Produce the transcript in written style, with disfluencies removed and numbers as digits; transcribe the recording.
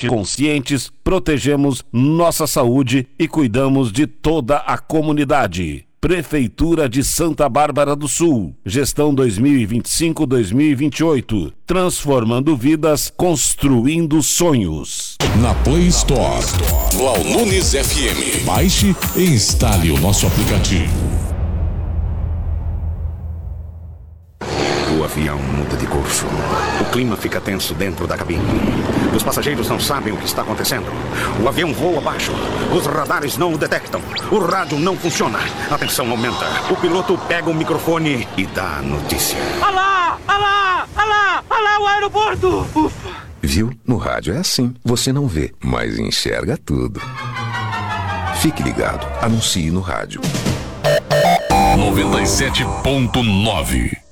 morte. Conscientes, protegemos nossa saúde e cuidamos de toda a comunidade. Prefeitura de Santa Bárbara do Sul. Gestão 2025-2028. Transformando vidas, construindo sonhos. Na Play Store. Blau Nunes FM. Baixe e instale o nosso aplicativo. O avião muda de curso. O clima fica tenso dentro da cabine. Os passageiros não sabem o que está acontecendo. O avião voa abaixo. Os radares não o detectam. O rádio não funciona. A tensão aumenta. O piloto pega o microfone e dá a notícia. Alá! Alá! Alá! Alá, o aeroporto! Ufa! Viu? No rádio é assim. Você não vê, mas enxerga tudo. Fique ligado. Anuncie no rádio. 97.9